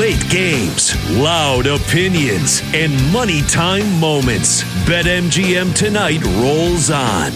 Late games, loud opinions, and money time moments. BetMGM Tonight rolls on.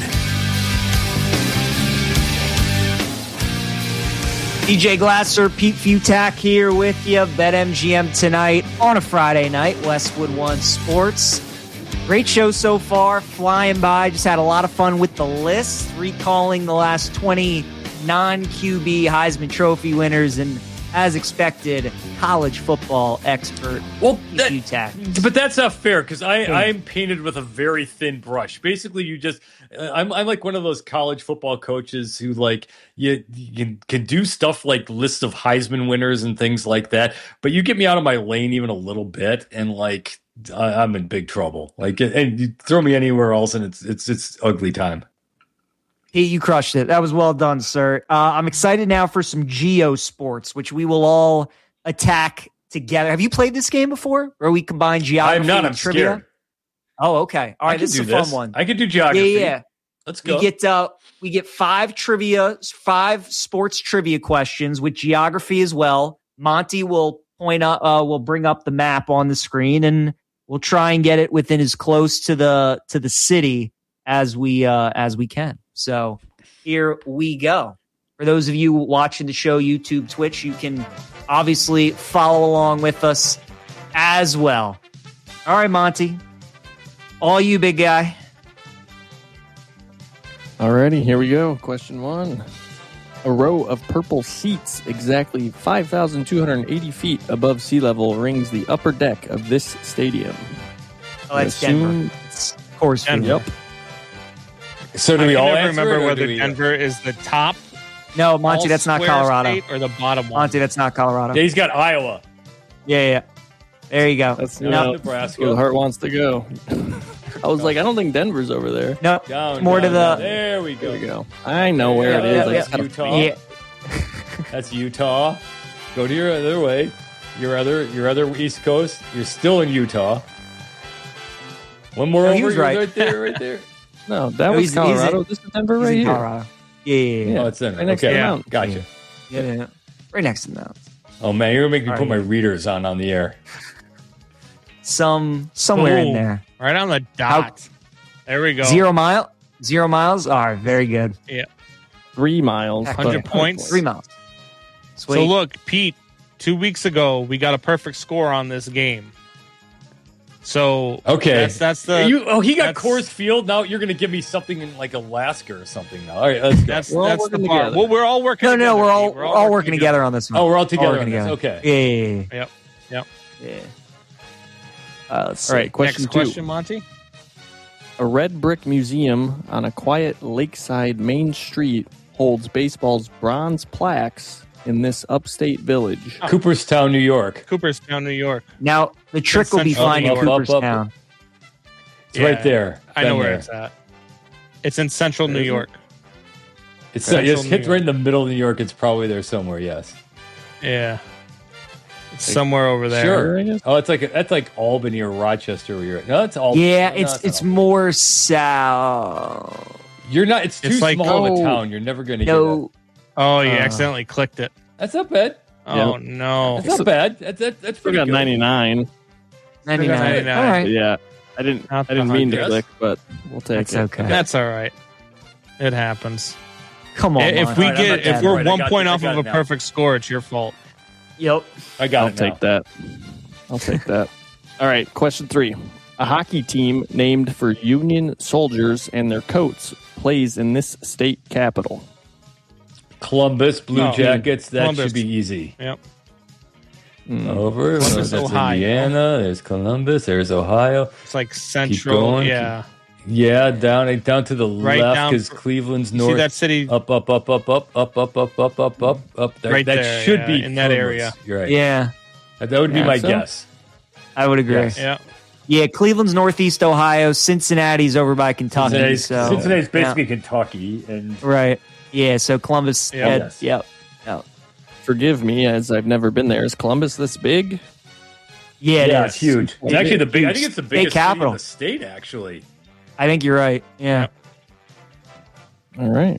DJ Glasser, Pete Futak here with you. BetMGM Tonight on a Friday night. Westwood One Sports. Great show so far, flying by. Just had a lot of fun with the list, recalling the last 20 non-QB Heisman Trophy winners, and as expected, college football expert. Well, Futak. but that's not fair because I'm painted with a very thin brush. Basically, I'm like one of those college football coaches who like you can do stuff like lists of Heisman winners and things like that, but you get me out of my lane even a little bit, and like I'm in big trouble. Like, and you throw me anywhere else, and it's ugly time. Pete, you crushed it. That was well done, sir. I'm excited now for some Geo Sports, which we will all attack together. Have you played this game before, where we combine geography I'm not. and I'm trivia? scared. Oh, okay. All right, this is a fun one. I could do geography. Yeah. Let's go. We get five sports trivia questions with geography as well. Monty will will bring up the map on the screen, and we'll try and get it within as close to the city as we can. So here we go. For those of you watching the show, YouTube, Twitch, you can obviously follow along with us as well. All right, Monty. All you, big guy. Alrighty, here we go. Question 1. A row of purple seats exactly 5,280 feet above sea level rings the upper deck of this stadium. Oh, that's Denver. It's, of course, Denver. Yep. So do we all never remember it, whether Denver is the top. No, Monty, that's not Colorado. State or the bottom one. Monty, that's not Colorado. Yeah, he's got Iowa. Yeah. There you go. That's Nebraska. where the heart wants to go. I was like, I don't think Denver's over there. No, Down, more down, to the. down. There we go. There we go. I know where it is. I just gotta Utah. Yeah. That's Utah. Go to your other way. Your other East Coast. You're still in Utah. One more No, over. he was You're right. right there. No, that was Colorado. This is Denver right in here. Colorado. Yeah. Oh, it's Denver. Right next to Okay, the mountain. gotcha. Yeah. Right next to the mountains. Oh man, you're gonna make me All put right. my readers on the air. Somewhere in Boom. there. Right on the dot. There we go. 0 miles. All right, very good. 3 miles. 100 but- points. 3 miles. Sweet. So look, Pete, 2 weeks ago we got a perfect score on this game. So Okay. that's the he got that's- Coors Field. Now you're gonna give me something in like Alaska or something. Now, all right, let's go. that's We're all that's the working part. together. Well, we're all working. No, together, we're Pete. all working together on this one. Oh, we're all together working on this. together. Okay. Yeah. Yep. Let's see. All right, question Next 2. question, Monty. A red brick museum on a quiet lakeside main street holds baseball's bronze plaques in this upstate village. Cooperstown, New York. Cooperstown, New York. Now the trick will be Central finding New York. Cooperstown. It's right there. I know Been where there. it's at. It's in central New York. It's Central it's New hit York. right in the middle of New York. It's probably there somewhere. Yes. Yeah. It's somewhere over there. Sure. I guess. Oh, that's like Albany or Rochester. Where you're at. No, it's Albany. Yeah, No, it's not. more south. You're not. It's too It's like- small of Oh. a town. You're never going to get it. No, Oh, you accidentally clicked it. That's not bad. Oh no. That's not bad. That's We pretty got good. 99. 99. 99. All But right. yeah, I didn't Not the mean to 100. click, but we'll take That's it. okay. That's all right. It happens. Come on. If Monty. we All right, I'm not if bad. we're Right, I 1 got point it. I off got of it a now. perfect score, it's your fault. Yep. I got I'll it now. take that. I'll take that. All right, question 3. A hockey team named for Union soldiers and their coats plays in this state capital. Columbus Blue No. Jackets. That Columbus. should be easy. Yep. Over. Columbus, That's Ohio. Indiana. There's Columbus. There's Ohio. It's like central. going. Yeah. Yeah, down to the Right left down because fr- Cleveland's You north. see that city Up. There, Right that there, should yeah, be in that Columbus. area. You're right. Yeah, That would be Yeah, my so? guess. I would agree. Yes. Yeah. Yeah, Cleveland's northeast Ohio. Cincinnati's over by Kentucky. Cincinnati's basically Kentucky, and Right. Yeah, so Columbus. Yeah. Yep. Forgive me, as I've never been there. Is Columbus this big? Yeah, it yeah, is. it's huge. It's actually the big. I think it's the State biggest city capital. in the state. Actually, I think you're right. Yeah. All right.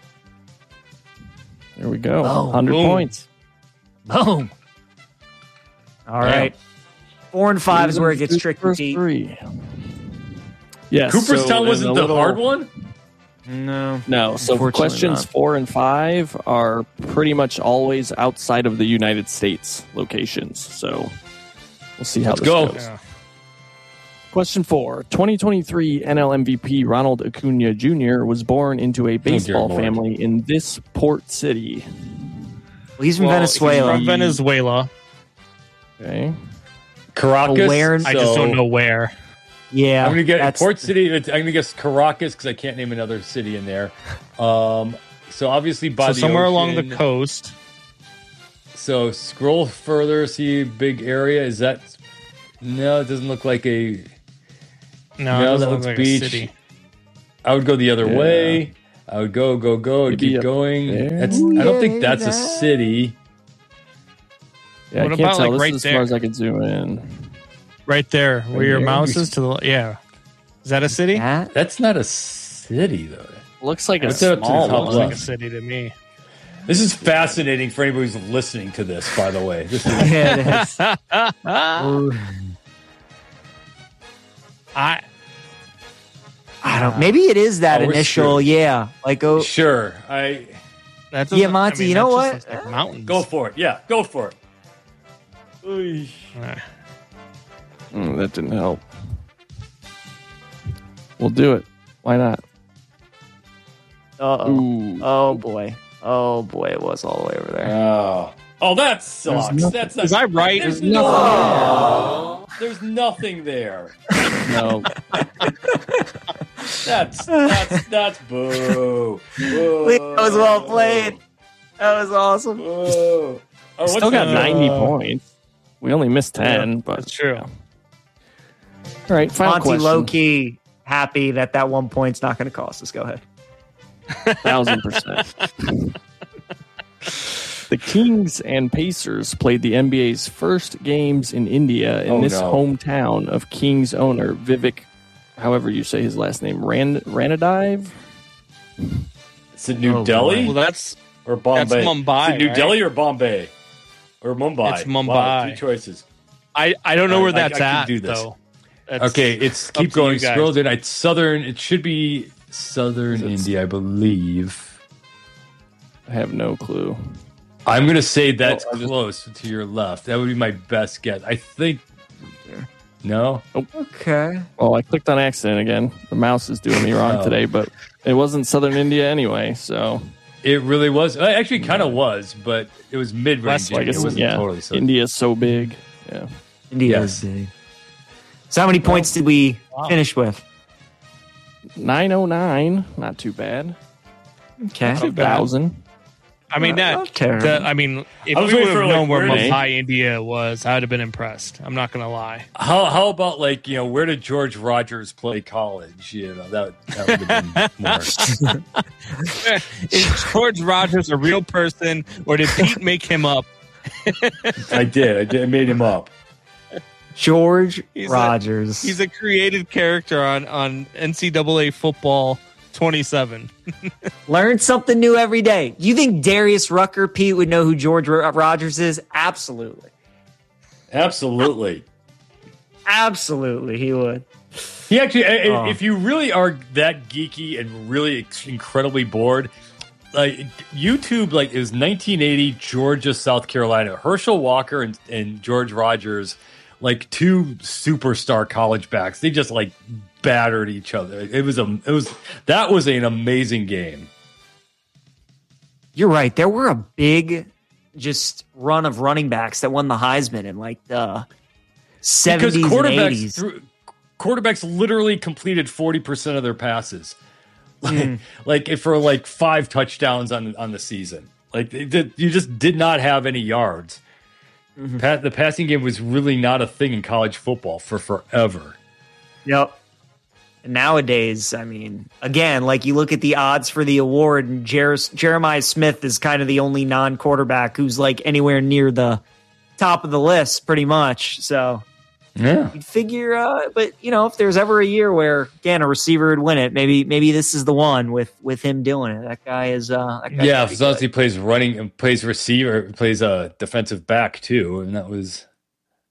There we go. Boom. 100 Boom. points. Boom. All right. 4 and 5 is where it gets tricky. First Pete. 3. Yes. Cooperstown wasn't the hard one? No. So questions 4 and 5 are pretty much always outside of the United States locations. So we'll see how this goes. Yeah. Question 4. 2023 NL MVP Ronald Acuna Jr. was born into a baseball family in this port city. Well, he's from Venezuela. He's from Venezuela. Okay. Caracas. I just don't know where. Yeah. I'm going to get Port City. I'm going to guess Caracas because I can't name another city in there. So obviously by the somewhere ocean. along the coast. So scroll further, see big area. Is that... No, it doesn't look like a... No, it doesn't look like beach. a city. I would go the other way. I would go, and keep going. I don't think that's a city. Yeah, What I can't about, tell. like, This right is as there? far as I can zoom in. Right there, where your mouse is to the yeah. Is that a city? That's not a city, though. Looks like a What's up to the small top Looks one. like a city to me. This is fascinating for anybody who's listening to this, by the way. This is, Yeah, it is. I don't. Maybe it is that Oh, we're initial. screwed. Yeah. Like sure. That Yeah, doesn't- Monty, you know that's what? just, like, mountains. Go for it. Yeah, go for it. That didn't help. We'll do it. Why not? Ooh. Oh boy. It was all the way over there. Oh, that sucks. That's not. Was I right? There's nothing. There's nothing there. No. That's boo. Boo. That was well played. That was awesome. Boo. Oh, what's Still got the- 90 points. We only missed 10, but That's true. All right, final Monty question. low key happy that 1 point's not going to cost us. Go ahead. 1,000%. The Kings and Pacers played the NBA's first games in India in this hometown of Kings owner Vivek, however you say his last name, Ranadive? Is it New Delhi Well, that's or Bombay? that's Mumbai, Is it New right? Delhi or Bombay? Or Mumbai? It's Mumbai. Wow, 3 choices. I don't know where that's I can at do this. though. That's Okay, it's up keep to going. you guys. Scroll down. It's southern. It should be southern India, I believe. I have no clue. I'm going to say that's close to your left. That would be my best guess. I think. No? Okay. Well, I clicked on accident again. The mouse is doing me wrong today, but it wasn't southern India anyway, so. It really was. It actually kind of was, but it was mid-range. I guess, It wasn't totally so. India's so big. Yeah. India is big. So how many points did we finish with? 909. Not too bad. Okay. 1,000. I mean that. terrible. If I was we would waiting for, have known like, where where they- Mumbai, India was, I would have been impressed. I'm not gonna lie. How about, like, where did George Rogers play college? That would have been more. Is George Rogers a real person, or did Pete make him up? I did. I made him up. George He's Rogers. He's a created character on NCAA football 27. Learn something new every day. You think Darius Rucker, Pete, would know who George Rogers is? Absolutely. Absolutely. Absolutely, he would. He actually, if you really are that geeky and really incredibly bored, like YouTube, like it was 1980, Georgia, South Carolina, Herschel Walker and George Rogers, like 2 superstar college backs. They just like battered each other. That was an amazing game. You're right. There were a big just run of running backs that won the Heisman in like the 70s Because and quarterbacks 80s. quarterbacks literally completed 40% of their passes. Like for like 5 touchdowns on the season. Like you just did not have any yards. The passing game was really not a thing in college football for forever. Yep. And nowadays, I mean, again, like you look at the odds for the award, and Jeremiah Smith is kind of the only non-quarterback who's like anywhere near the top of the list, pretty much. So Yeah. you'd figure, but if there's ever a year where again a receiver would win it, maybe this is the one with him doing it. That guy is, Yeah, as he plays running and plays receiver, plays a defensive back too, and that was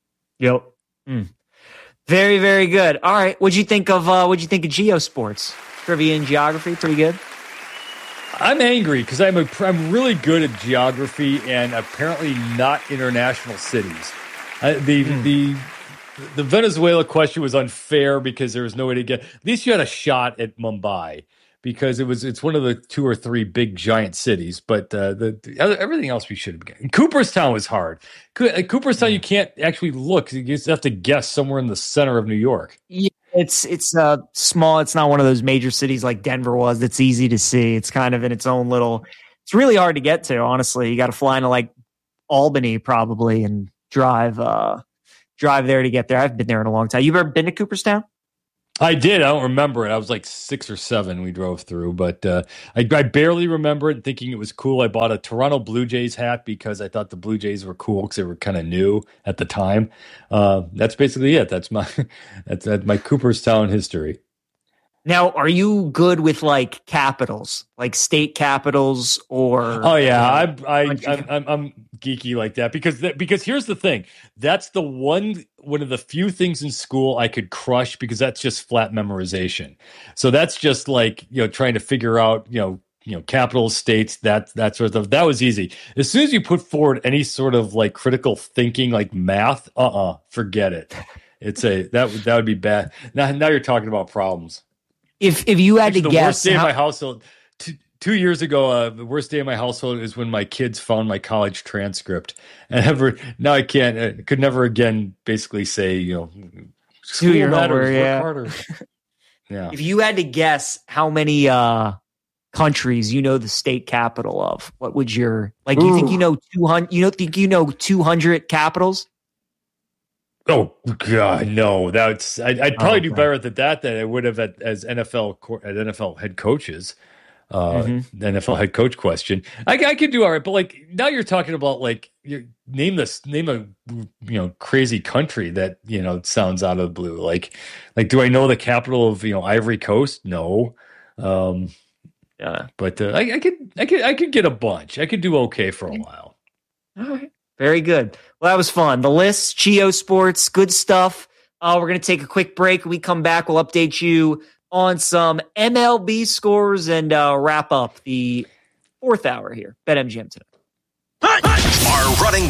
Yep. Very, very good. All right. What'd you think of Geosports? Trivia and geography, pretty good. I'm angry because I'm really good at geography and apparently not international cities. The Venezuela question was unfair because there was no way to get. At least you had a shot at Mumbai because it's one of the 2 or 3 big giant cities. But everything else we should have gotten. Cooperstown was hard. Cooperstown you can't actually look. You just have to guess somewhere in the center of New York. Yeah, it's small. It's not one of those major cities like Denver was. That's easy to see. It's kind of in its own little. It's really hard to get to. Honestly, you got to fly into like Albany probably and drive there to get there. I've been there in a long time. You've ever been to Cooperstown? I did. I don't remember it. I was like 6 or 7 we drove through, but I barely remember it, thinking it was cool. I bought a Toronto Blue Jays hat because I thought the Blue Jays were cool because they were kind of new at the time. That's basically it. That's my Cooperstown history. Now, are you good with like capitals, like state capitals, or? Oh yeah, I'm geeky like that because here's the thing. That's the one of the few things in school I could crush because that's just flat memorization. So that's just like trying to figure out capitals, states, that sort of stuff. That was easy. As soon as you put forward any sort of like critical thinking, like math, forget it. That would be bad. Now you're talking about problems. If you had to guess, the worst day in my household 2 years ago, the worst day in my household is when my kids found my college transcript, and I could never again basically say school matters, work harder. Yeah. If you had to guess how many countries the state capital of, what would your you think 200? You don't think 200 capitals? Oh God, no! I'd probably do better at that than I would have as NFL head coaches. The NFL head coach question. I could do all right, but like now you're talking about name a crazy country that sounds out of the blue. Like do I know the capital of Ivory Coast? No. Yeah, but I could get a bunch. I could do okay for a while. All right. Very good. Well, that was fun. The list, Geosports, good stuff. We're going to take a quick break. When we come back, we'll update you on some MLB scores and wrap up the 4th hour here. BetMGM today. Our running